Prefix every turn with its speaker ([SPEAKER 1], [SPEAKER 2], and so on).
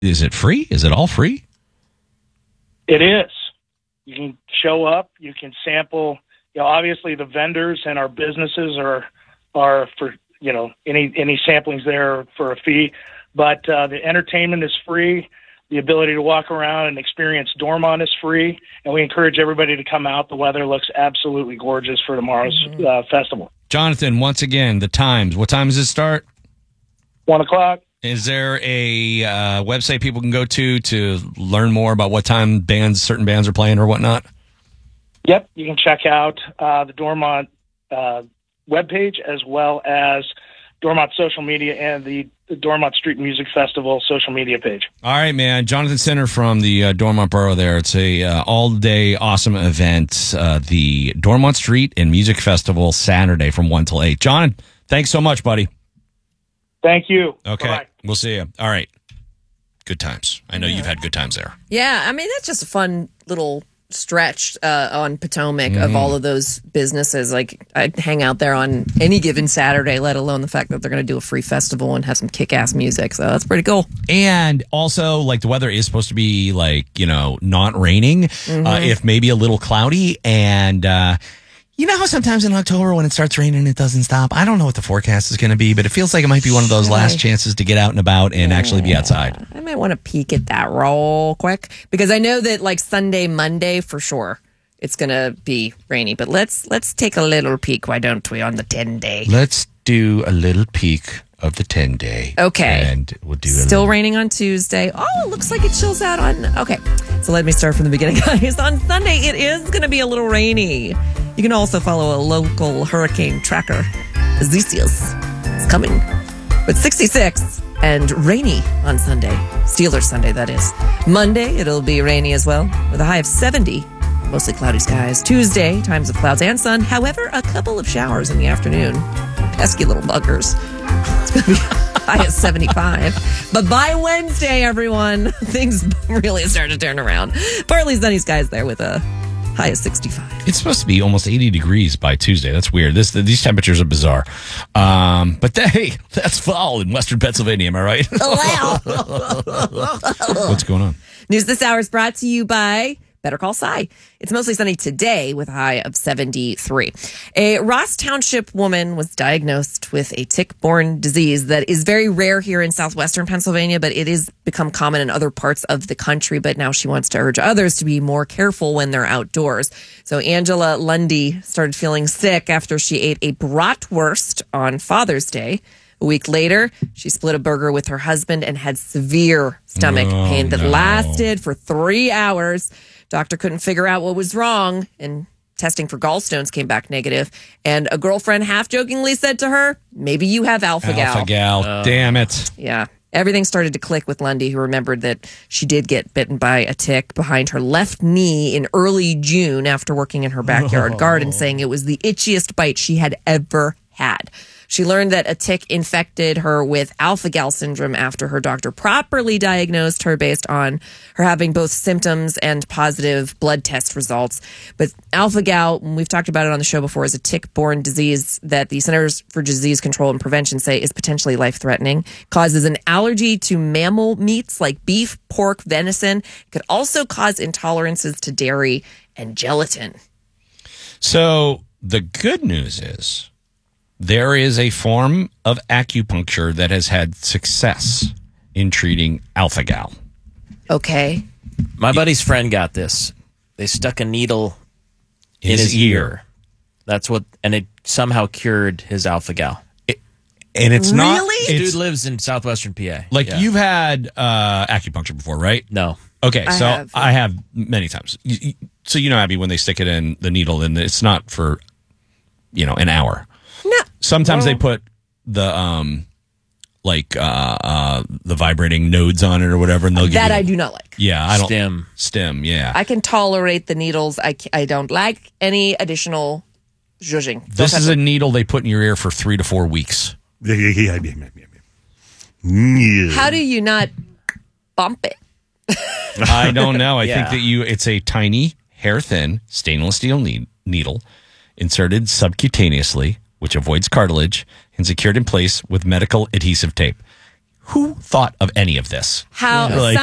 [SPEAKER 1] Is it free? Is it all free?
[SPEAKER 2] It is. You can show up. You can sample. Obviously the vendors and our businesses are for any samplings there for a fee, but the entertainment is free. The ability to walk around and experience Dormont is free, and we encourage everybody to come out. The weather looks absolutely gorgeous for tomorrow's festival.
[SPEAKER 1] Jonathan, once again, the times. What time does it start?
[SPEAKER 2] 1:00.
[SPEAKER 1] Is there a website people can go to learn more about what time certain bands are playing or whatnot?
[SPEAKER 2] Yep, you can check out the Dormont webpage as well as Dormont social media and the Dormont Street Music Festival social media page.
[SPEAKER 1] All right, man. Jonathan Sinner from the Dormont Borough there. It's a all-day awesome event, the Dormont Street and Music Festival, Saturday from 1 till 8. John, thanks so much, buddy.
[SPEAKER 2] Thank you.
[SPEAKER 1] Okay.
[SPEAKER 2] Bye-bye.
[SPEAKER 1] We'll see you. All right. Good times. I know you've had good times there.
[SPEAKER 3] Yeah, I mean, that's just a fun little stretch on Potomac of all of those businesses. Like, I'd hang out there on any given Saturday, let alone the fact that they're going to do a free festival and have some kick-ass music. So that's pretty cool.
[SPEAKER 1] And also, like, the weather is supposed to be, like, not raining, if maybe a little cloudy. And, you know how sometimes in October when it starts raining, it doesn't stop? I don't know what the forecast is going to be, but it feels like it might be one of those last chances to get out and about and actually be outside.
[SPEAKER 3] I might want to peek at that real quick because I know that like Sunday, Monday for sure it's going to be rainy. But let's take a little peek, why don't we, on the 10-day?
[SPEAKER 1] Let's do a little peek of the 10-day.
[SPEAKER 3] Okay.
[SPEAKER 1] And we'll do
[SPEAKER 3] Still raining on Tuesday. Oh, it looks like it chills out on... Okay. So let me start from the beginning, guys. On Sunday, it is going to be a little rainy. You can also follow a local hurricane tracker. Zesius is coming. But 66 and rainy on Sunday. Steelers Sunday, that is. Monday, it'll be rainy as well, with a high of 70. Mostly cloudy skies. Tuesday, times of clouds and sun. However, a couple of showers in the afternoon. Pesky little buggers. It's going to be high at 75. But by Wednesday, everyone, things really start to turn around. Partly sunny skies there with a high of 65.
[SPEAKER 1] It's supposed to be almost 80 degrees by Tuesday. That's weird. These temperatures are bizarre. But hey, that's fall in Western Pennsylvania. Am I right? What's going on?
[SPEAKER 3] News this hour is brought to you by Better Call Cy. It's mostly sunny today with a high of 73. A Ross Township woman was diagnosed with a tick-borne disease that is very rare here in southwestern Pennsylvania, but it is become common in other parts of the country. But now she wants to urge others to be more careful when they're outdoors. So Angela Lundy started feeling sick after she ate a bratwurst on Father's Day. A week later, she split a burger with her husband and had severe stomach pain that lasted for 3 hours. Doctor couldn't figure out what was wrong, and testing for gallstones came back negative. And a girlfriend half-jokingly said to her, maybe you have alpha-gal.
[SPEAKER 1] Alpha-gal, damn it.
[SPEAKER 3] Yeah. Everything started to click with Lundy, who remembered that she did get bitten by a tick behind her left knee in early June after working in her backyard garden, saying it was the itchiest bite she had ever had. She learned that a tick infected her with alpha-gal syndrome after her doctor properly diagnosed her based on her having both symptoms and positive blood test results. But alpha-gal, we've talked about it on the show before, is a tick-borne disease that the Centers for Disease Control and Prevention say is potentially life-threatening. Causes an allergy to mammal meats like beef, pork, venison. It could also cause intolerances to dairy and gelatin.
[SPEAKER 1] So the good news is there is a form of acupuncture that has had success in treating alpha-gal.
[SPEAKER 3] Okay.
[SPEAKER 4] My buddy's friend got this. They stuck a needle in his ear. That's what, and it somehow cured his alpha-gal.
[SPEAKER 1] And it's not...
[SPEAKER 3] Really?
[SPEAKER 4] This dude lives in southwestern PA.
[SPEAKER 1] Like, you've had acupuncture before, right?
[SPEAKER 4] No.
[SPEAKER 1] Okay, I have many times. So you know, Abby, when they stick it in the needle, and it's not for, an hour.
[SPEAKER 3] No.
[SPEAKER 1] Sometimes they put the the vibrating nodes on it or whatever, and they'll give
[SPEAKER 3] that
[SPEAKER 1] you,
[SPEAKER 3] I do not like.
[SPEAKER 1] Yeah, I don't.
[SPEAKER 4] Stim,
[SPEAKER 1] yeah.
[SPEAKER 3] I can tolerate the needles. I don't like any additional zhuzhing.
[SPEAKER 1] This is a needle they put in your ear for 3 to 4 weeks.
[SPEAKER 3] How do you not bump it?
[SPEAKER 1] I don't know. I think that it's a tiny, hair-thin, stainless steel needle inserted subcutaneously, which avoids cartilage, and secured in place with medical adhesive tape. Who thought of any of this?
[SPEAKER 3] How
[SPEAKER 1] Like,